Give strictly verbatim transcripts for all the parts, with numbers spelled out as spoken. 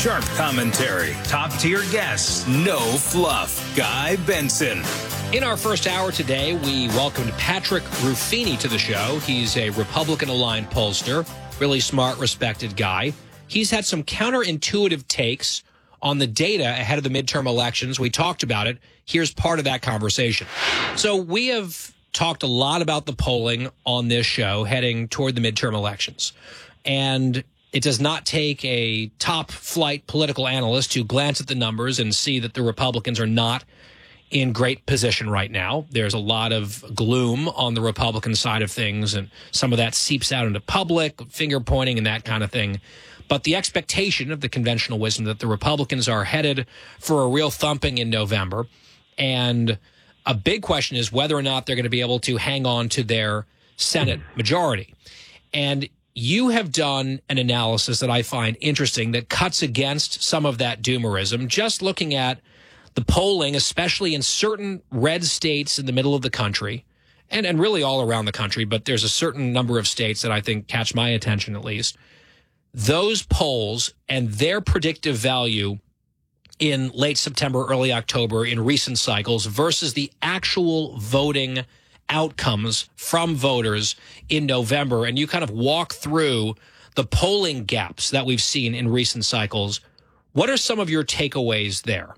Sharp commentary, top-tier guests, no fluff. Guy Benson. In our first hour today, we welcomed Patrick Ruffini to the show. He's a Republican-aligned pollster, really smart, respected guy. He's had some counterintuitive takes on the data ahead of the midterm elections. We talked about it. Here's part of that conversation. So we have talked a lot about the polling on this show heading toward the midterm elections. And it does not take a top-flight political analyst to glance at the numbers and see that the Republicans are not in great position right now. There's a lot of gloom on the Republican side of things, and some of that seeps out into public, finger-pointing and that kind of thing. But the expectation of the conventional wisdom that the Republicans are headed for a real thumping in November, and a big question is whether or not they're going to be able to hang on to their Senate majority. And you have done an analysis that I find interesting that cuts against some of that doomerism, just looking at the polling, especially in certain red states in the middle of the country, and, and really all around the country, but there's a certain number of states that I think catch my attention at least. Those polls and their predictive value in late September, early October, in recent cycles versus the actual voting outcomes from voters in November, and you kind of walk through the polling gaps that we've seen in recent cycles. What are some of your takeaways there?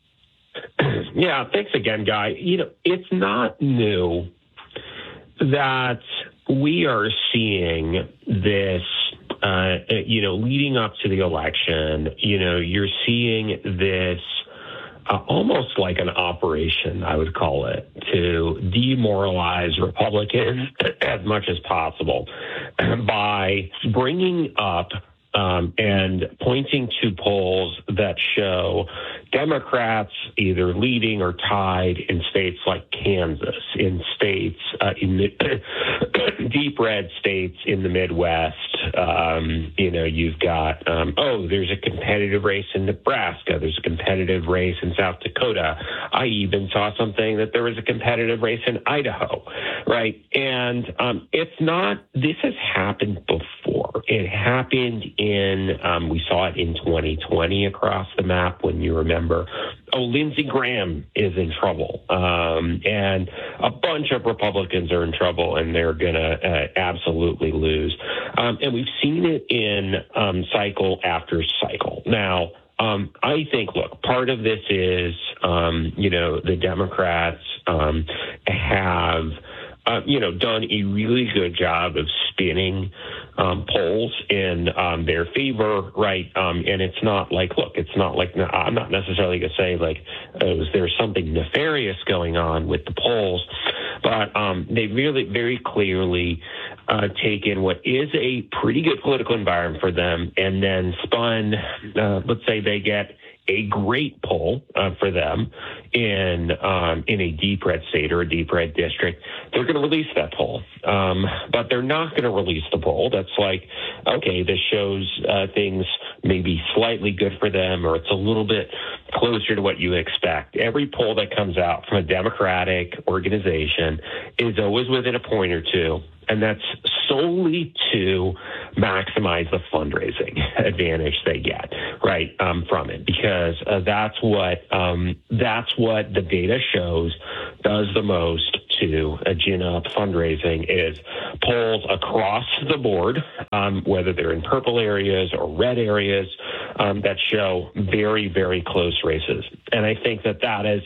Yeah, thanks again, Guy. You know, it's not new that we are seeing this, uh, you know, leading up to the election. You know, you're seeing this Uh, almost like an operation, I would call it, to demoralize Republicans as much as possible by bringing up um, and pointing to polls that show Democrats either leading or tied in states like Kansas, in states, uh, in the deep red states in the Midwest. Um, you know, you've got, um, oh, there's a competitive race in Nebraska. There's a competitive race in South Dakota. I even saw something that there was a competitive race in Idaho, right? And um, it's not, this has happened before. It happened in, um, we saw it in twenty twenty across the map when you remember, oh, Lindsey Graham is in trouble. Um, and a bunch of Republicans are in trouble, and they're going to uh, absolutely lose. Um, and we've seen it in um, cycle after cycle. Now, um, I think, look, part of this is, um, you know, the Democrats um, have, uh, you know, done a really good job of spinning um, polls in um, their favor, right? Um, and it's not like, look, it's not like, I'm not necessarily going to say, like, uh, is there something nefarious going on with the polls? But um, they really very clearly uh, taken what is a pretty good political environment for them and then spun, uh, let's say they get a great poll uh, for them in um, in a deep red state or a deep red district. They're going to release that poll, um, but they're not going to release the poll that's like, okay, this shows uh, things maybe slightly good for them, or it's a little bit closer to what you expect. Every poll that comes out from a Democratic organization is always within a point or two, and that's solely to maximize the fundraising advantage they get, right, um, from it, because uh, that's what um, that's what the data shows does the most to uh, gin up fundraising is polls across the board, um, whether they're in purple areas or red areas, um, that show very, very close races. And I think that that is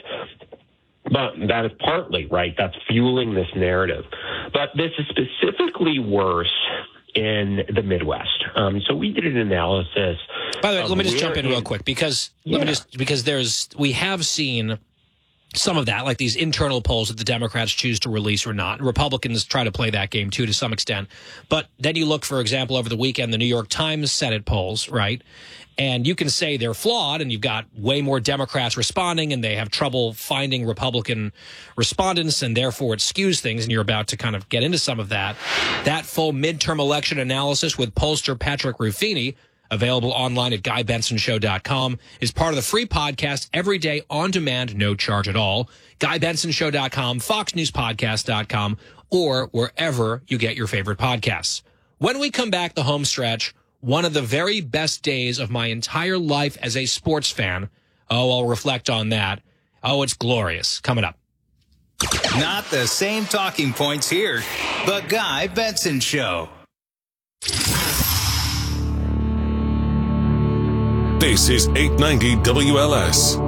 But that is partly, right, that's fueling this narrative. But this is specifically worse in the Midwest. Um, so we did an analysis. By the way, let me just jump in, in real quick, because yeah. let me just because there's we have seen some of that, like these internal polls that the Democrats choose to release or not. Republicans try to play that game, too, to some extent. But then you look, for example, over the weekend, the New York Times Senate polls, right? And you can say they're flawed, and you've got way more Democrats responding, and they have trouble finding Republican respondents, and therefore it skews things, and you're about to kind of get into some of that. That full midterm election analysis with pollster Patrick Ruffini, available online at guy benson show dot com, is part of the free podcast every day on demand, no charge at all. guy benson show dot com, fox news podcast dot com, or wherever you get your favorite podcasts. When we come back, the home stretch, one of the very best days of my entire life as a sports fan. Oh, I'll reflect on that. Oh, it's glorious. Coming up. Not the same talking points here. The Guy Benson Show. This is eight ninety W L S.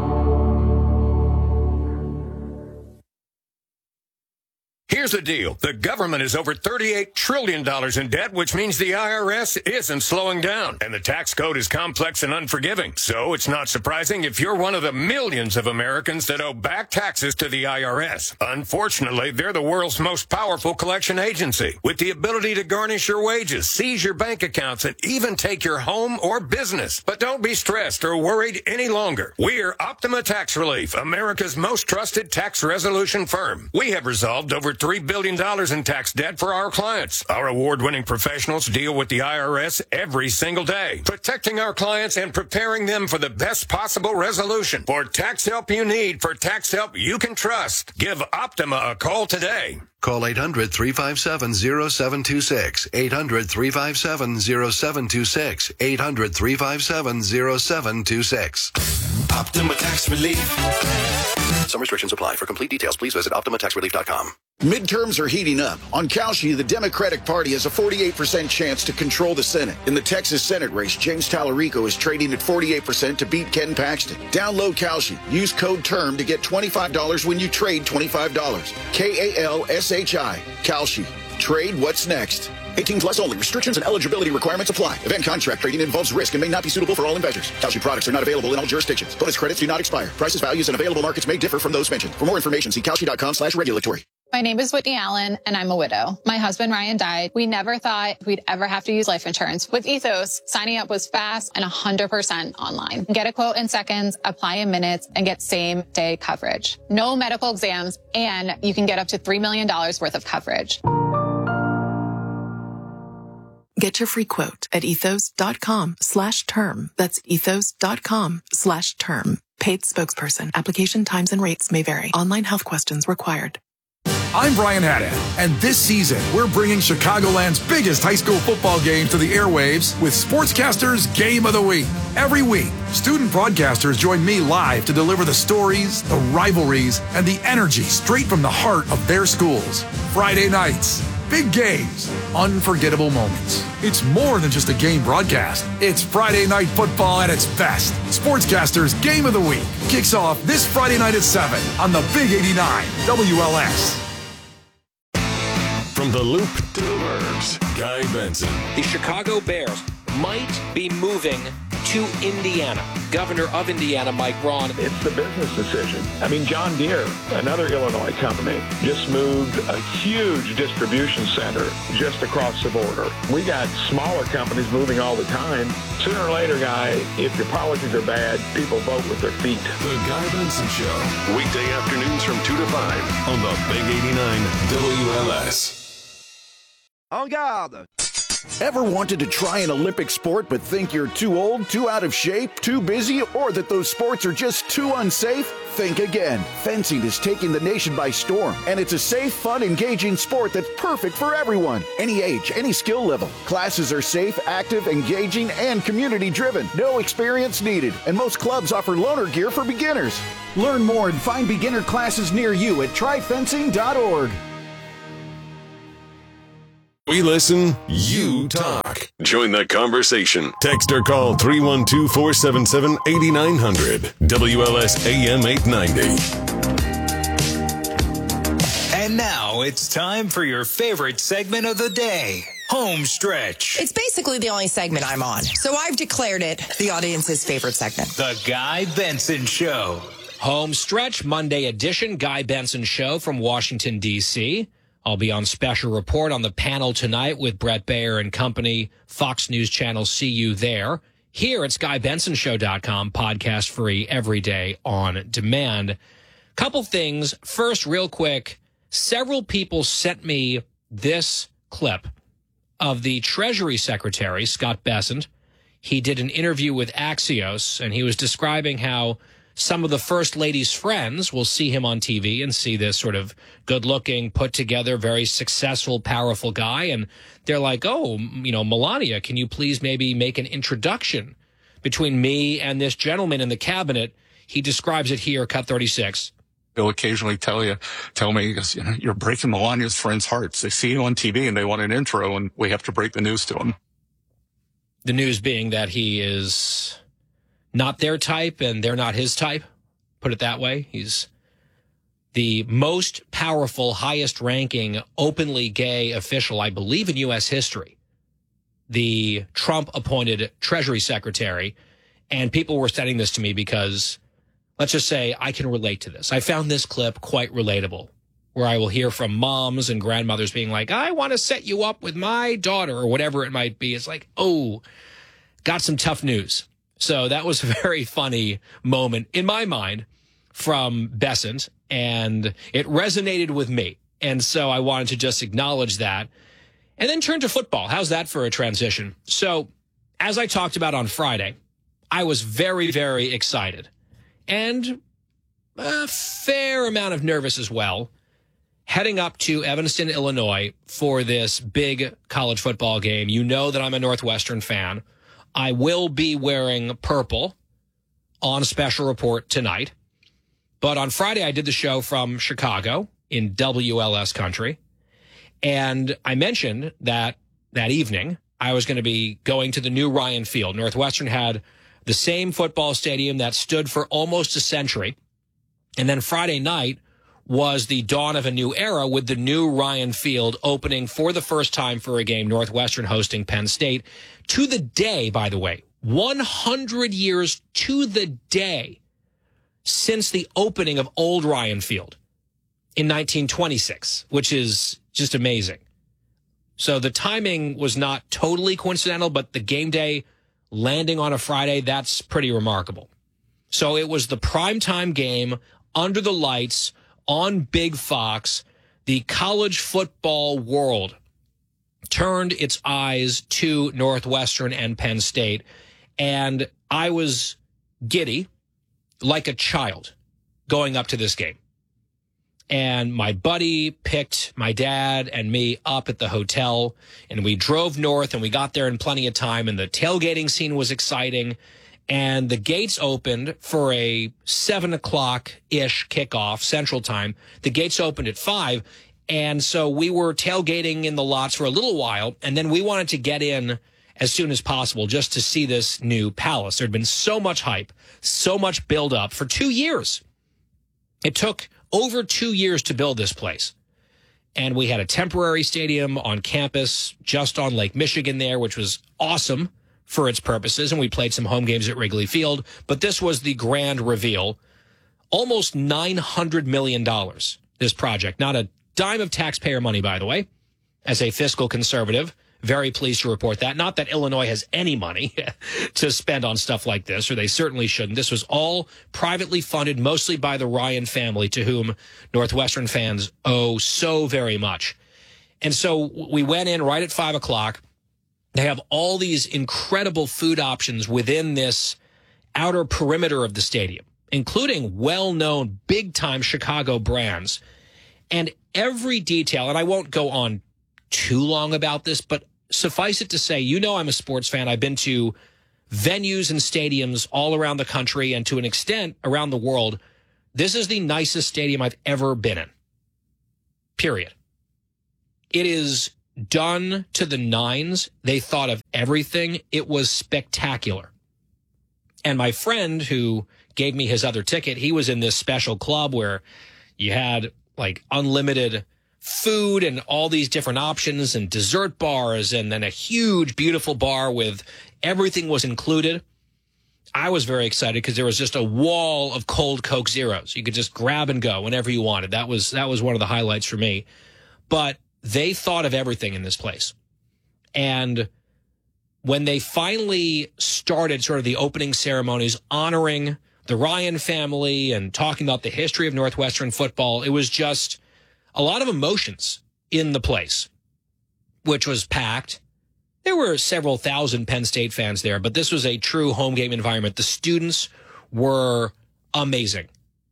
Here's the deal. The government is over thirty-eight trillion dollars in debt, which means the I R S isn't slowing down. And the tax code is complex and unforgiving. So it's not surprising if you're one of the millions of Americans that owe back taxes to the I R S. Unfortunately, they're the world's most powerful collection agency, with the ability to garnish your wages, seize your bank accounts, and even take your home or business. But don't be stressed or worried any longer. We're Optima Tax Relief, America's most trusted tax resolution firm. We have resolved over three billion dollars in tax debt for our clients. Our award-winning professionals deal with the I R S every single day, protecting our clients and preparing them for the best possible resolution. For tax help you need, for tax help you can trust, give Optima a call today. Call eight hundred, three five seven, zero seven two six, eight hundred, three five seven, zero seven two six, eight hundred, three five seven, zero seven two six. Optima Tax Relief. Some restrictions apply. For complete details, please visit optima tax relief dot com. Midterms are heating up. On Kalshi, the Democratic Party has a forty-eight percent chance to control the Senate. In the Texas Senate race, James Tallarico is trading at forty-eight percent to beat Ken Paxton. Download Kalshi. Use code TERM to get twenty-five dollars when you trade twenty-five dollars. K A L S H I. Kalshi. Trade what's next. eighteen plus only. Restrictions and eligibility requirements apply. Event contract trading involves risk and may not be suitable for all investors. Kalshi products are not available in all jurisdictions. Bonus credits do not expire. Prices, values, and available markets may differ from those mentioned. For more information, see kalshi.com slash regulatory. My name is Whitney Allen, and I'm a widow. My husband, Ryan, died. We never thought we'd ever have to use life insurance. With Ethos, signing up was fast and one hundred percent online. Get a quote in seconds, apply in minutes, and get same-day coverage. No medical exams, and you can get up to three million dollars worth of coverage. Get your free quote at ethos.com slash term. That's ethos.com slash term. Paid spokesperson. Application times and rates may vary. Online health questions required. I'm Brian Haddad, and this season, we're bringing Chicagoland's biggest high school football game to the airwaves with Sportscasters Game of the Week. Every week, student broadcasters join me live to deliver the stories, the rivalries, and the energy straight from the heart of their schools. Friday nights, big games, unforgettable moments. It's more than just a game broadcast. It's Friday night football at its best. Sportscasters Game of the Week kicks off this Friday night at seven on the Big eighty-nine W L S. From the Loop to the Burbs, Guy Benson. The Chicago Bears might be moving to Indiana. Governor of Indiana, Mike Braun. It's the business decision. I mean, John Deere, another Illinois company, just moved a huge distribution center just across the border. We got smaller companies moving all the time. Sooner or later, Guy, if your policies are bad, people vote with their feet. The Guy Benson Show. Weekday afternoons from two to five on the Big eighty-nine W L S. En garde! Ever wanted to try an Olympic sport but think you're too old, too out of shape, too busy, or that those sports are just too unsafe? Think again. Fencing is taking the nation by storm, and it's a safe, fun, engaging sport that's perfect for everyone. Any age, any skill level. Classes are safe, active, engaging, and community-driven. No experience needed, and most clubs offer loaner gear for beginners. Learn more and find beginner classes near you at try fencing dot org. We listen, you talk. Join the conversation. Text or call three one two, four seven seven, eight nine zero zero. W L S A M eight ninety. And now it's time for your favorite segment of the day, Home Stretch. It's basically the only segment I'm on, so I've declared it the audience's favorite segment. The Guy Benson Show. Home Stretch, Monday edition, Guy Benson Show from Washington, D C I'll be on special report on the panel tonight with Brett Baer and company. Fox News Channel, see you there. Here at Guy Benson Show dot com, podcast free every day on demand. Couple things. First, real quick, several people sent me this clip of the Treasury Secretary, Scott Bessent. He did an interview with Axios, and he was describing how some of the First Lady's friends will see him on T V and see this sort of good-looking, put-together, very successful, powerful guy, and they're like, oh, you know, Melania, can you please maybe make an introduction between me and this gentleman in the cabinet? He describes it here, cut thirty-six. He'll occasionally tell you, tell me, he goes, you know, you're breaking Melania's friends' hearts. They see you on T V and they want an intro, and we have to break the news to them. The news being that he is not their type and they're not his type, put it that way. He's the most powerful, highest-ranking, openly gay official, I believe, in U S history. The Trump-appointed Treasury Secretary. And people were sending this to me because, let's just say, I can relate to this. I found this clip quite relatable, where I will hear from moms and grandmothers being like, I want to set you up with my daughter, or whatever it might be. It's like, oh, got some tough news. So that was a very funny moment in my mind from Bessent, and it resonated with me. And so I wanted to just acknowledge that and then turn to football. How's that for a transition? So as I talked about on Friday, I was very, very excited and a fair amount of nervous as well, heading up to Evanston, Illinois for this big college football game. You know that I'm a Northwestern fan. I will be wearing purple on Special Report tonight. But on Friday, I did the show from Chicago in W L S country. And I mentioned that that evening, I was going to be going to the new Ryan Field. Northwestern had the same football stadium that stood for almost a century. And then Friday night was the dawn of a new era with the new Ryan Field opening for the first time for a game, Northwestern hosting Penn State. To the day, by the way, one hundred years to the day since the opening of Old Ryan Field in nineteen twenty-six, which is just amazing. So the timing was not totally coincidental, but the game day landing on a Friday, that's pretty remarkable. So it was the primetime game under the lights on Big Fox. The college football world turned its eyes to Northwestern and Penn State, and I was giddy like a child going up to this game. And my buddy picked my dad and me up at the hotel, and we drove north, and we got there in plenty of time, and the tailgating scene was exciting, and the gates opened for a seven o'clock-ish kickoff Central Time. The gates opened at five, and so we were tailgating in the lots for a little while, and then we wanted to get in as soon as possible just to see this new palace. There had been so much hype, so much build-up for two years. It took over two years to build this place. And we had a temporary stadium on campus just on Lake Michigan there, which was awesome for its purposes. And we played some home games at Wrigley Field. But this was the grand reveal. Almost nine hundred million dollars, this project. Not a dime of taxpayer money, by the way. As a fiscal conservative, very pleased to report that. Not that Illinois has any money to spend on stuff like this, or they certainly shouldn't. This was all privately funded, mostly by the Ryan family, to whom Northwestern fans owe so very much. And so we went in right at five o'clock. They have all these incredible food options within this outer perimeter of the stadium, including well-known, big-time Chicago brands. And every detail, and I won't go on too long about this, but suffice it to say, you know I'm a sports fan. I've been to venues and stadiums all around the country and to an extent around the world. This is the nicest stadium I've ever been in. Period. It is done to the nines. They thought of everything. It was spectacular. And my friend who gave me his other ticket, he was in this special club where you had like unlimited food and all these different options and dessert bars, and then a huge, beautiful bar with everything was included. I was very excited because there was just a wall of cold Coke Zeros. You could just grab and go whenever you wanted. That was that was one of the highlights for me. But they thought of everything in this place. And when they finally started sort of the opening ceremonies honoring the Ryan family and talking about the history of Northwestern football, it was just a lot of emotions in the place, which was packed. There were several thousand Penn State fans there, but this was a true home game environment. The students were amazing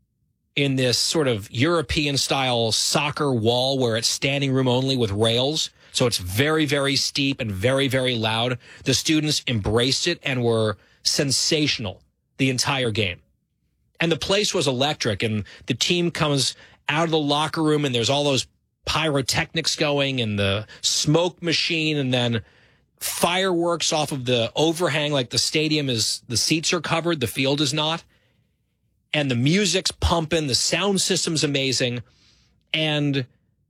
in this sort of European-style soccer wall where it's standing room only with rails. So it's very, very steep and very, very loud. The students embraced it and were sensational the entire game. And the place was electric, and the team comes out of the locker room, and there's all those pyrotechnics going and the smoke machine, and then fireworks off of the overhang, like the stadium is, the seats are covered, the field is not. And the music's pumping, the sound system's amazing. And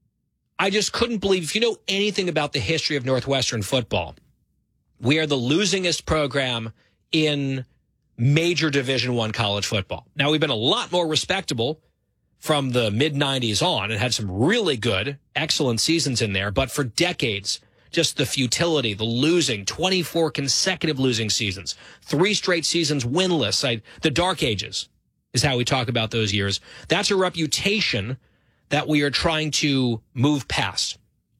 I just couldn't believe, if you know anything about the history of Northwestern football, we are the losingest program in major Division I college football. Now, we've been a lot more respectable from the mid nineties on and had some really good, excellent seasons in there. But for decades, just the futility, the losing, twenty-four consecutive losing seasons, three straight seasons winless, I, the dark ages is how we talk about those years. That's a reputation that we are trying to move past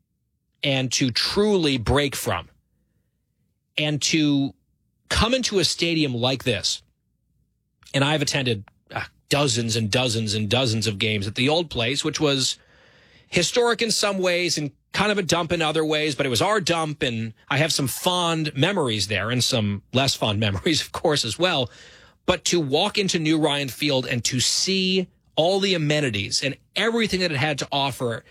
and to truly break from. And to come into a stadium like this, and I've attended uh, dozens and dozens and dozens of games at the old place, which was historic in some ways and kind of a dump in other ways, but it was our dump, and I have some fond memories there and some less fond memories, of course, as well. But to walk into New Ryan Field and to see all the amenities and everything that it had to offer,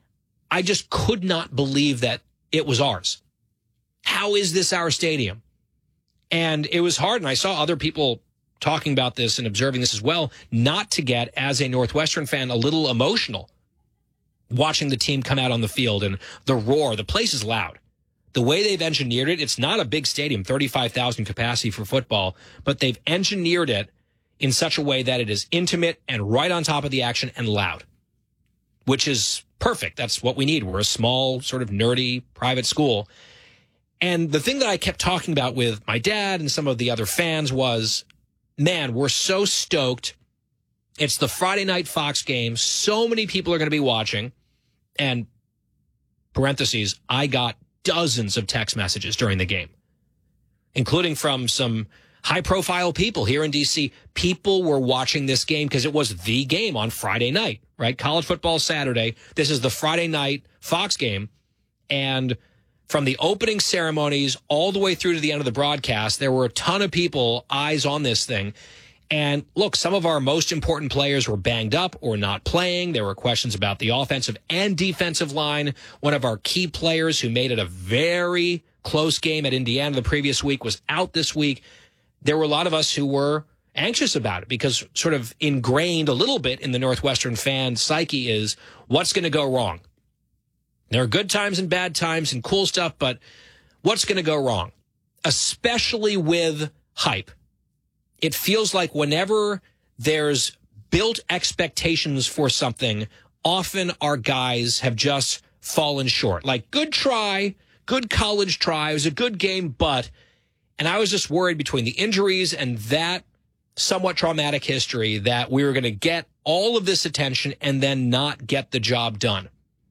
I just could not believe that it was ours. How is this our stadium? And it was hard, and I saw other people talking about this and observing this as well, not to get, as a Northwestern fan, a little emotional watching the team come out on the field and the roar. The place is loud. The way they've engineered it, it's not a big stadium, thirty-five thousand capacity for football, but they've engineered it in such a way that it is intimate and right on top of the action and loud, which is perfect. That's what we need. We're a small, sort of nerdy private school. And the thing that I kept talking about with my dad and some of the other fans was, man, we're so stoked. It's the Friday night Fox game. So many people are going to be watching. And parentheses, I got dozens of text messages during the game, including from some high-profile people here in D C. People were watching this game because it was the game on Friday night, right? College football Saturday. This is the Friday night Fox game. And from the opening ceremonies all the way through to the end of the broadcast, there were a ton of people, eyes on this thing. And look, some of our most important players were banged up or not playing. There were questions about the offensive and defensive line. One of our key players who made it a very close game at Indiana the previous week was out this week. There were a lot of us who were anxious about it because sort of ingrained a little bit in the Northwestern fan psyche is what's going to go wrong. There are good times and bad times and cool stuff, but what's going to go wrong? Especially with hype. It feels like whenever there's built expectations for something, often our guys have just fallen short. Like, good try, good college try, it was a good game, but, and I was just worried between the injuries and that somewhat traumatic history that we were going to get all of this attention and then not get the job done.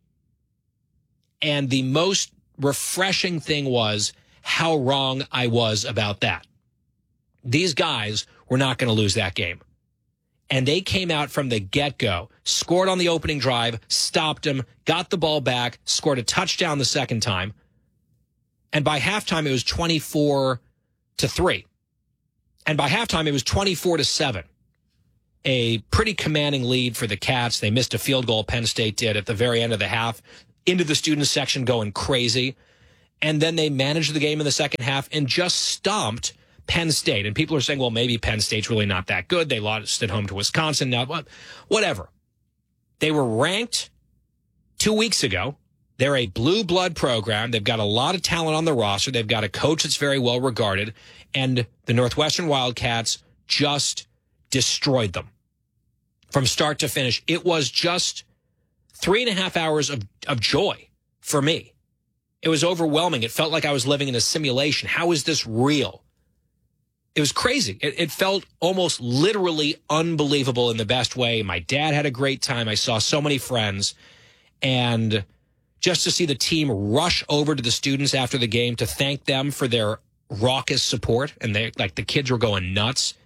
And the most refreshing thing was how wrong I was about that. These guys were not going to lose that game. And they came out from the get-go, scored on the opening drive, stopped them, got the ball back, scored a touchdown the second time. And by halftime, it was twenty-four to three. And by halftime, it was twenty-four to seven. A pretty commanding lead for the Cats. They missed a field goal, Penn State did, at the very end of the half, into the student section going crazy. And then they managed the game in the second half and just stomped Penn State. And people are saying, well, maybe Penn State's really not that good. They lost at home to Wisconsin. Now, whatever. They were ranked two weeks ago. They're a blue blood program. They've got a lot of talent on the roster. They've got a coach that's very well regarded. And the Northwestern Wildcats just destroyed them from start to finish. It was just three and a half hours of, of joy for me. It was overwhelming. It felt like I was living in a simulation. How is this real? It was crazy. It, it felt almost literally unbelievable in the best way. My dad had a great time. I saw so many friends. And just to see the team rush over to the students after the game to thank them for their raucous support, and they like the kids were going nuts.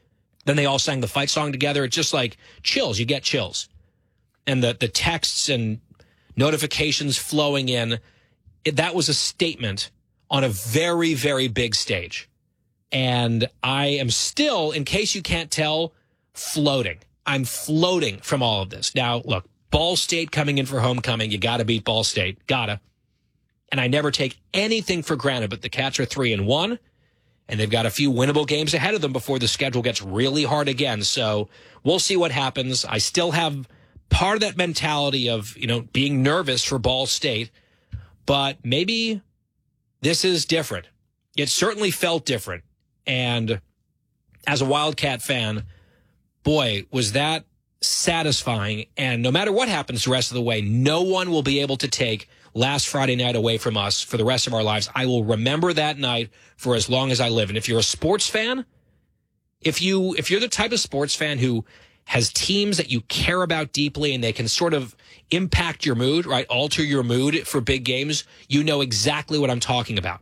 Then they all sang the fight song together. It's just like chills. You get chills. And the, the texts and notifications flowing in, it, that was a statement on a very, very big stage. And I am still, in case you can't tell, floating. I'm floating from all of this. Now, look, Ball State coming in for homecoming. You got to beat Ball State. Gotta. And I never take anything for granted, but the Cats are three and one. And they've got a few winnable games ahead of them before the schedule gets really hard again. So we'll see what happens. I still have part of that mentality of, you know, being nervous for Ball State, but maybe this is different. It certainly felt different. And as a Wildcat fan, boy, was that satisfying. And no matter what happens the rest of the way, no one will be able to take last Friday night away from us for the rest of our lives. I will remember that night for as long as I live. And if you're a sports fan, if you, if you're the type of sports fan who has teams that you care about deeply and they can sort of impact your mood, right? Alter your mood for big games, you know exactly what I'm talking about.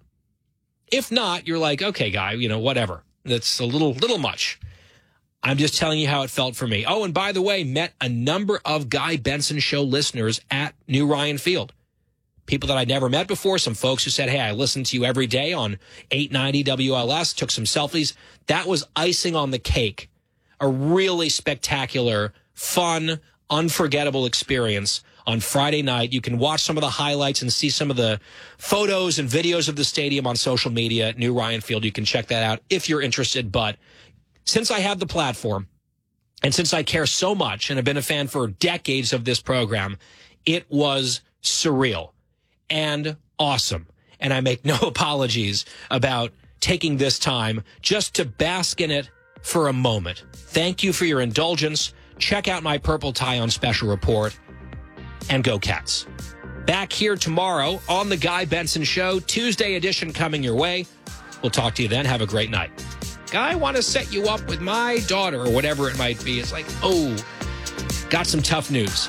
If not, you're like, okay, guy, you know, whatever. That's a little, little much. I'm just telling you how it felt for me. Oh, and by the way, met a number of Guy Benson Show listeners at New Ryan Field. People that I'd never met before, some folks who said, hey, I listen to you every day on eight ninety W L S, took some selfies. That was icing on the cake. A really spectacular, fun, unforgettable experience on Friday night. You can watch some of the highlights and see some of the photos and videos of the stadium on social media at New Ryan Field. You can check that out if you're interested. But since I have the platform and since I care so much and have been a fan for decades of this program, it was surreal and awesome. And I make no apologies about taking this time just to bask in it for a moment. Thank you for your indulgence. Check out my purple tie on Special Report and go Cats. Back here tomorrow on the Guy Benson Show, Tuesday edition coming your way. We'll talk to you then. Have a great night. Guy, want to set you up with my daughter or whatever it might be. It's like, oh, got some tough news.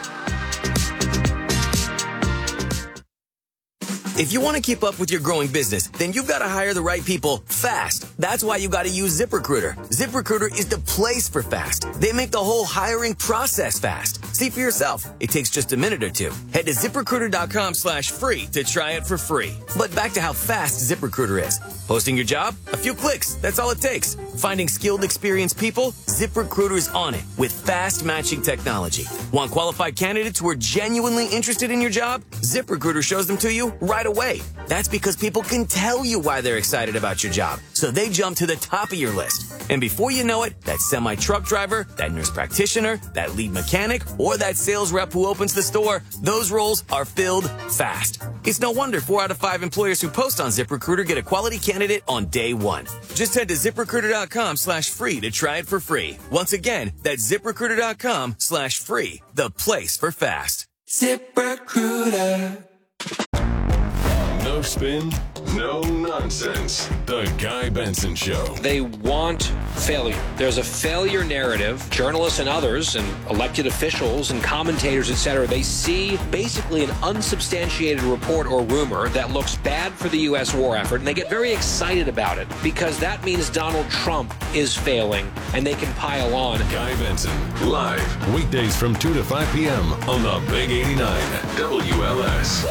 If you want to keep up with your growing business, then you've got to hire the right people fast. That's why you got to use ZipRecruiter. ZipRecruiter is the place for fast. They make the whole hiring process fast. See for yourself. It takes just a minute or two. Head to ZipRecruiter.com slash free to try it for free. But back to how fast ZipRecruiter is. Posting your job? A few clicks. That's all it takes. Finding skilled, experienced people? ZipRecruiter's on it with fast matching technology. Want qualified candidates who are genuinely interested in your job? ZipRecruiter shows them to you right away. That's because people can tell you why they're excited about your job, so they jump to the top of your list. And before you know it, that semi-truck driver, that nurse practitioner, that lead mechanic, or that sales rep who opens the store, those roles are filled fast. It's no wonder four out of five employers who post on ZipRecruiter get a quality candidate on day one. Just head to ZipRecruiter.com slash free to try it for free. Once again, that's ZipRecruiter.com slash free, the place for fast. ZipRecruiter. No spin, no nonsense. The Guy Benson Show. They want failure. There's a failure narrative. Journalists and others and elected officials and commentators, et cetera, they see basically an unsubstantiated report or rumor that looks bad for the U S war effort, and they get very excited about it because that means Donald Trump is failing, and they can pile on. Guy Benson, live, weekdays from two to five p.m. on the Big eighty-nine W L S.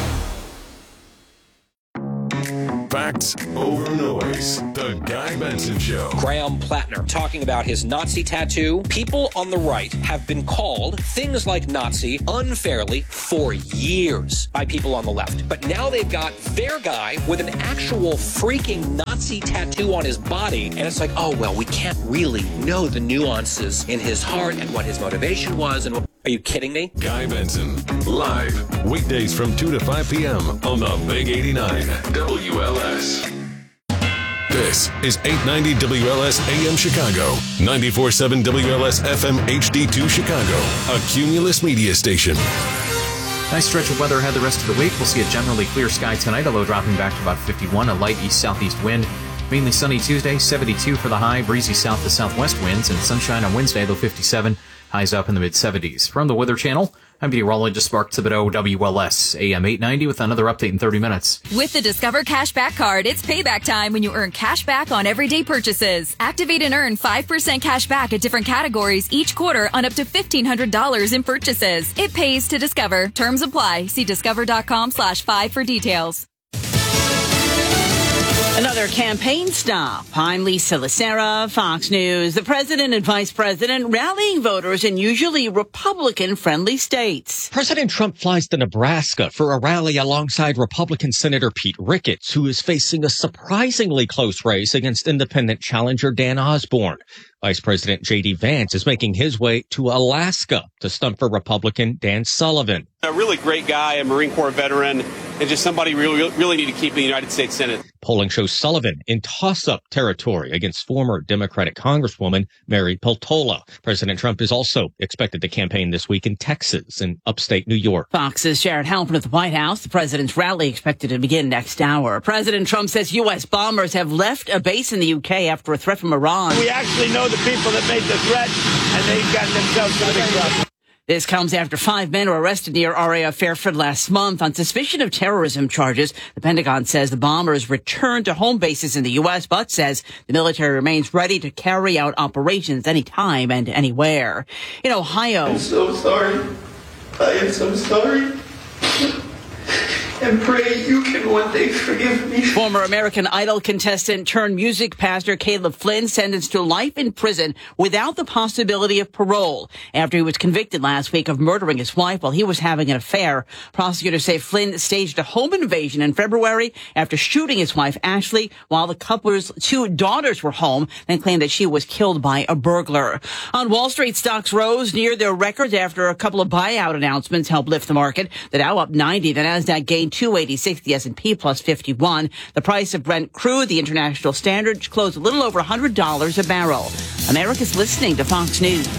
Facts over noise. The Guy Benson Show. Graham Plattner talking about his Nazi tattoo. People on the right have been called things like Nazi unfairly for years by people on the left. But now they've got their guy with an actual freaking Nazi tattoo on his body. And it's like, oh, well, we can't really know the nuances in his heart and what his motivation was. And what... Are you kidding me? Guy Benson, live, weekdays from two to five p.m. on the Big eighty-nine W L S. This is eight ninety W L S A M Chicago, ninety-four point seven W L S F M H D two Chicago, a Cumulus media station. Nice stretch of weather ahead the rest of the week. We'll see a generally clear sky tonight, a low dropping back to about fifty-one, a light east-southeast wind. Mainly sunny Tuesday, seventy-two for the high, breezy south to southwest winds, and sunshine on Wednesday, low fifty-seven. Highs up in the mid-seventies. From the Weather Channel, I'm Petey Rowley, just Mark Thibodeau, W L S, A M eight ninety, with another update in thirty minutes. With the Discover Cashback Card, it's payback time when you earn cash back on everyday purchases. Activate and earn five percent cash back at different categories each quarter on up to fifteen hundred dollars in purchases. It pays to Discover. Terms apply. See discover.com slash five for details. Another campaign stop. I'm Lisa Lacera, Fox News. The president and vice president rallying voters in usually Republican-friendly states. President Trump flies to Nebraska for a rally alongside Republican Senator Pete Ricketts, who is facing a surprisingly close race against independent challenger Dan Osborne. Vice President J D Vance is making his way to Alaska to stump for Republican Dan Sullivan. A really great guy, a Marine Corps veteran, and just somebody we really, really need to keep in the United States Senate. Polling shows Sullivan in toss-up territory against former Democratic Congresswoman Mary Peltola. President Trump is also expected to campaign this week in Texas and upstate New York. Fox's Jared Halpern at the White House. The president's rally expected to begin next hour. President Trump says U S bombers have left a base in the U K after a threat from Iran. We actually know the people that made the threat, and they've gotten themselves in big trouble. This comes after five men were arrested near R A F Fairfield last month on suspicion of terrorism charges. The Pentagon says the bombers returned to home bases in the U S, but says the military remains ready to carry out operations anytime and anywhere. In Ohio... I'm so sorry. I am so sorry. And pray you can one day forgive me. Former American Idol contestant turned music pastor Caleb Flynn sentenced to life in prison without the possibility of parole after he was convicted last week of murdering his wife while he was having an affair. Prosecutors say Flynn staged a home invasion in February after shooting his wife Ashley while the couple's two daughters were home, then claimed that she was killed by a burglar. On Wall Street, stocks rose near their records after a couple of buyout announcements helped lift the market. The Dow up ninety, the Nasdaq gained two eighty-six, the S and P plus fifty-one. The price of Brent crude, the international standard, closed a little over one hundred dollars a barrel. America's listening to Fox News.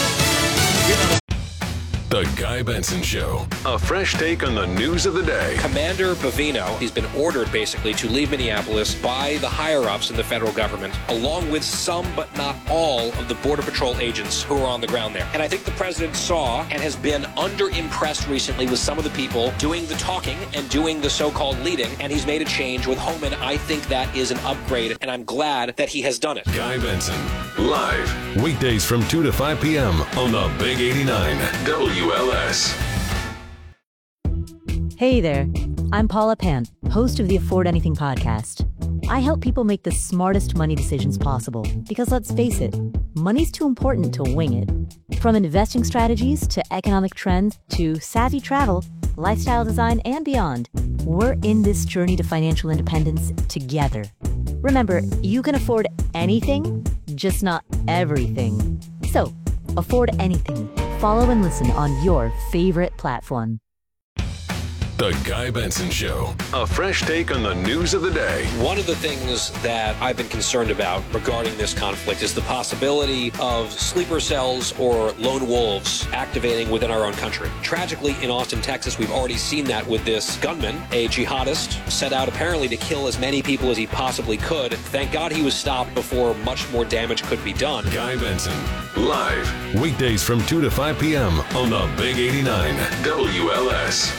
The Guy Benson Show. A fresh take on the news of the day. Commander Bavino, he's been ordered basically to leave Minneapolis by the higher-ups in the federal government, along with some but not all of the Border Patrol agents who are on the ground there. And I think the president saw and has been under-impressed recently with some of the people doing the talking and doing the so-called leading, and he's made a change with Homan. I think that is an upgrade, and I'm glad that he has done it. Guy Benson, live, weekdays from two to five p.m. on the Big eighty-nine W L S. Hey there, I'm Paula Pant, host of the Afford Anything podcast. I help people make the smartest money decisions possible because, let's face it, money's too important to wing it. From investing strategies to economic trends to savvy travel, lifestyle design, and beyond, we're in this journey to financial independence together. Remember, you can afford anything, just not everything. So, afford anything. Follow and listen on your favorite platform. The Guy Benson Show. A fresh take on the news of the day. One of the things that I've been concerned about regarding this conflict is the possibility of sleeper cells or lone wolves activating within our own country. Tragically, in Austin, Texas, we've already seen that with this gunman, a jihadist, set out apparently to kill as many people as he possibly could. Thank God he was stopped before much more damage could be done. Guy Benson, live, weekdays from two to five p.m. on the Big eighty-nine W L S.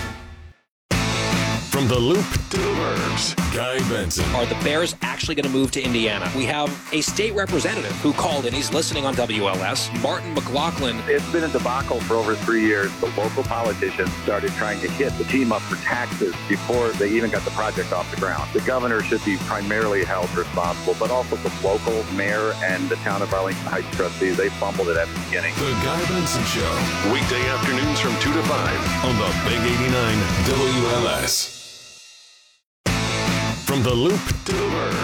From the Loop to the Burbs, Guy Benson. Are the Bears actually going to move to Indiana? We have a state representative who called in. He's listening on W L S. Martin McLaughlin. It's been a debacle for over three years. The local politicians started trying to hit the team up for taxes before they even got the project off the ground. The governor should be primarily held responsible, but also the local mayor and the town of Arlington Heights trustees. They fumbled it at the beginning. The Guy Benson Show. Weekday afternoons from two to five on the Big eighty-nine W L S. From the Loop to the Burbs.